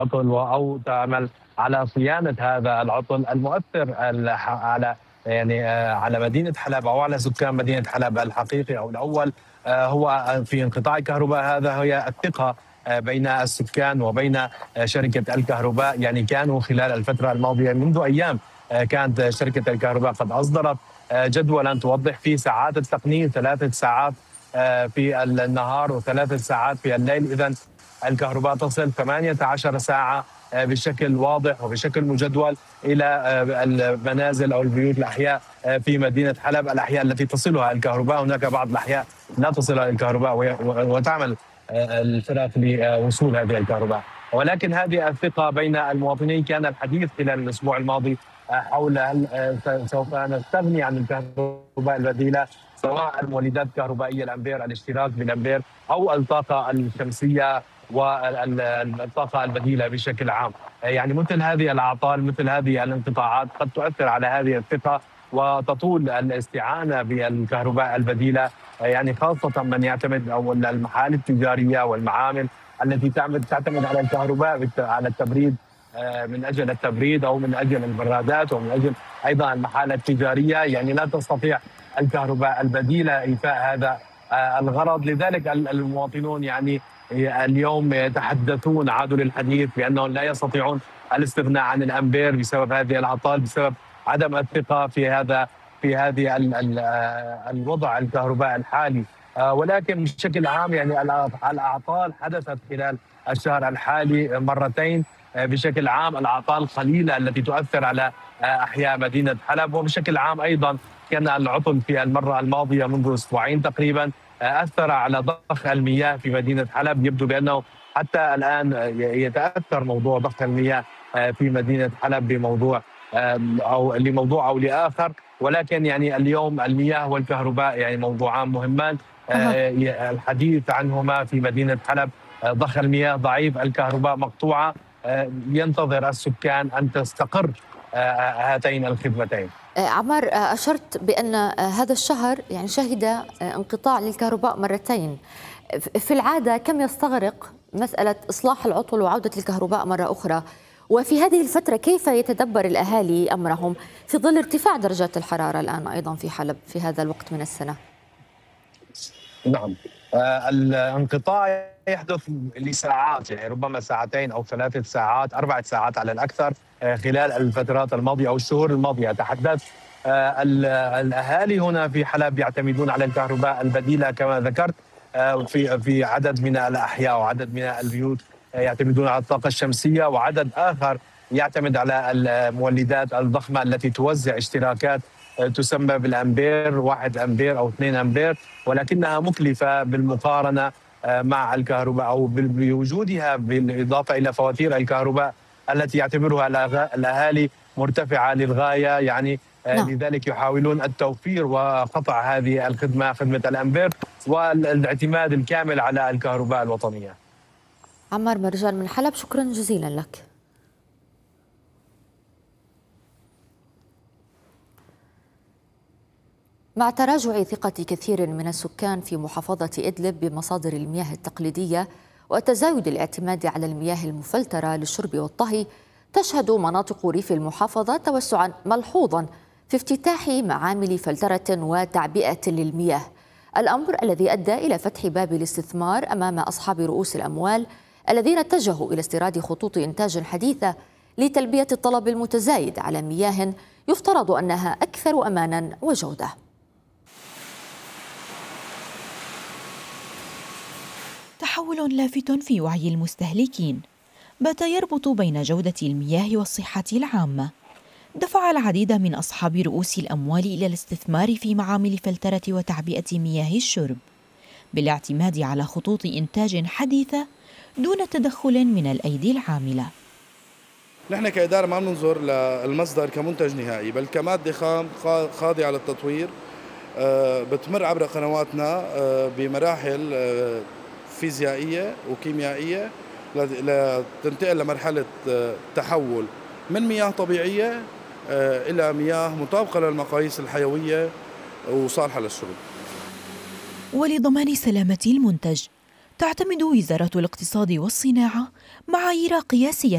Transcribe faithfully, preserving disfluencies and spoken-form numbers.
العطل أو تعمل على صيانة هذا العطل المؤثر على يعني على مدينة حلب أو على سكان مدينة حلب الحقيقي أو الأول هو في انقطاع الكهرباء. هذا هي الثقة بين السكان وبين شركة الكهرباء. يعني كانوا خلال الفترة الماضية منذ أيام كانت شركة الكهرباء قد أصدرت جدولا توضح فيه ساعات التقنين، ثلاثة ساعات في النهار وثلاث ساعات في الليل. إذا الكهرباء تصل ثمانية عشر ساعة بشكل واضح وبشكل مجدول إلى المنازل أو البيوت الأحياء في مدينة حلب، الأحياء التي تصلها الكهرباء. هناك بعض الأحياء لا تصلها الكهرباء وتعمل الفرق لوصول هذه الكهرباء. ولكن هذه الثقة بين المواطنين كان الحديث خلال الأسبوع الماضي حول هل سوف نستغني عن الكهرباء البديلة، سواء المولدات الكهربائية الأمبير، الاشتراك بالأمبير، أو الطاقة الشمسية والطاقة البديلة بشكل عام. يعني مثل هذه الأعطال، مثل هذه الانقطاعات قد تؤثر على هذه الثقة وتطول الاستعانة بالكهرباء البديلة، يعني خاصة من يعتمد أو المحال التجارية والمعامل التي تعتمد تعتمد على الكهرباء على التبريد، من أجل التبريد أو من أجل البرادات ومن أجل أيضا المحال التجارية. يعني لا تستطيع الكهرباء البديلة إيفاء هذا الغرض. لذلك المواطنون يعني اليوم يتحدثون، عادوا للحديث بأنهم لا يستطيعون الاستغناء عن الأمبير بسبب هذه الأعطال، بسبب عدم الثقة في هذا في هذه الوضع الكهرباء الحالي. ولكن بشكل عام يعني الأعطال حدثت خلال الشهر الحالي مرتين. بشكل عام الأعطال قليلة التي تؤثر على أحياء مدينة حلب، وبشكل عام أيضا كان العطل في المرة الماضية منذ أسبوعين تقريبا أثر على ضخ المياه في مدينة حلب. يبدو بأنه حتى الآن يتأثر موضوع ضخ المياه في مدينة حلب بموضوع أو لموضوع أو لآخر. ولكن يعني اليوم المياه والكهرباء يعني موضوعان مهمان الحديث عنهما في مدينة حلب. ضخ المياه ضعيف، الكهرباء مقطوعة، ينتظر السكان أن تستقر هاتين الخدمتين. عمار، أشرت بأن هذا الشهر يعني شهد انقطاع للكهرباء مرتين. في العادة كم يستغرق مسألة إصلاح العطل وعودة الكهرباء مرة أخرى؟ وفي هذه الفترة كيف يتدبر الأهالي أمرهم في ظل ارتفاع درجات الحرارة الآن أيضا في حلب في هذا الوقت من السنة؟ نعم، آه الانقطاع يحدث لساعات، يعني ربما ساعتين أو ثلاثة ساعات، أربعة ساعات على الأكثر آه خلال الفترات الماضية أو الشهور الماضية. أتحدث آه الأهالي هنا في حلب يعتمدون على الكهرباء البديلة كما ذكرت. آه في في عدد من الأحياء وعدد من البيوت آه يعتمدون على الطاقة الشمسية، وعدد آخر يعتمد على المولدات الضخمة التي توزع اشتراكات تسمى بالأمبير، واحد أمبير أو اثنين أمبير، ولكنها مكلفة بالمقارنة مع الكهرباء أو بوجودها بالإضافة إلى فواتير الكهرباء التي يعتبرها الأهالي مرتفعة للغاية. يعني نعم. لذلك يحاولون التوفير وقطع هذه الخدمة، خدمة الأمبير، والاعتماد الكامل على الكهرباء الوطنية. عمار مرجان من حلب، شكرا جزيلا لك. مع تراجع ثقة كثير من السكان في محافظة إدلب بمصادر المياه التقليدية وتزايد الاعتماد على المياه المفلترة للشرب والطهي، تشهد مناطق ريف المحافظة توسعا ملحوظا في افتتاح معامل فلترة وتعبئة للمياه، الأمر الذي أدى إلى فتح باب الاستثمار أمام أصحاب رؤوس الأموال الذين اتجهوا إلى استيراد خطوط إنتاج حديثة لتلبية الطلب المتزايد على مياه يفترض أنها أكثر أمانا وجودة. تحول لافت في وعي المستهلكين بات يربط بين جودة المياه والصحة العامة، دفع العديد من أصحاب رؤوس الأموال إلى الاستثمار في معامل فلترة وتعبئة مياه الشرب بالاعتماد على خطوط إنتاج حديثة دون تدخل من الأيدي العاملة. نحن كإدارة ما بننظر للمصدر كمنتج نهائي، بل كمادة خام خاضعة للتطوير بتمر عبر قنواتنا بمراحل فيزيائية وكيميائية لتنتقل لمرحلة تحول من مياه طبيعية إلى مياه مطابقة للمقاييس الحيوية وصالحة للشرب. ولضمان سلامة المنتج تعتمد وزارة الاقتصاد والصناعة معايير قياسية